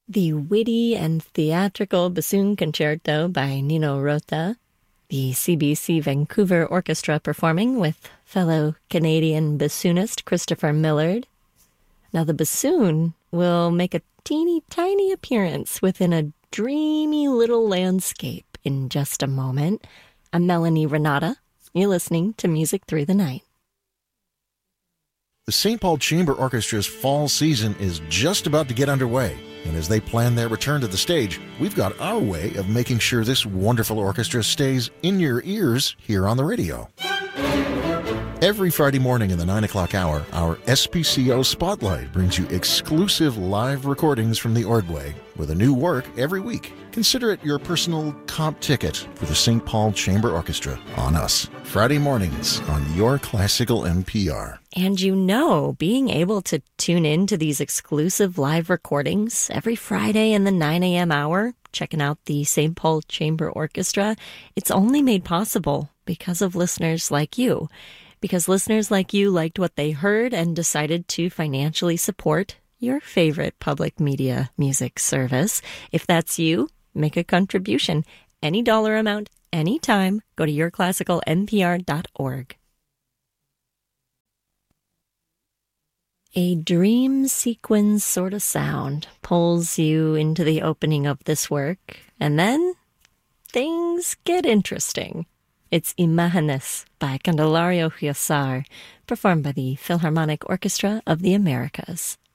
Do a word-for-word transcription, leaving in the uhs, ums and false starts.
The witty and theatrical bassoon concerto by Nino Rota, the C B C Vancouver Orchestra performing with fellow Canadian bassoonist Christopher Millard. Now the bassoon will make a teeny tiny appearance within a dreamy little landscape in just a moment. I'm Melanie Renata. You're listening to Music Through the Night. The Saint Paul Chamber Orchestra's fall season is just about to get underway, and as they plan their return to the stage, we've got our way of making sure this wonderful orchestra stays in your ears here on the radio. Every Friday morning in the nine o'clock hour, our S P C O Spotlight brings you exclusive live recordings from the Ordway with a new work every week. Consider it your personal comp ticket for the Saint Paul Chamber Orchestra on us. Friday mornings on your classical N P R. And you know, being able to tune in to these exclusive live recordings every Friday in the nine a.m. hour, checking out the Saint Paul Chamber Orchestra, it's only made possible because of listeners like you. Because listeners like you liked what they heard and decided to financially support your favorite public media music service. If that's you, make a contribution. Any dollar amount, anytime. Go to your classical N P R dot org. A dream sequence sort of sound pulls you into the opening of this work, and then things get interesting. It's Imágenes by Candelario Huízar, performed by the Philharmonic Orchestra of the Americas.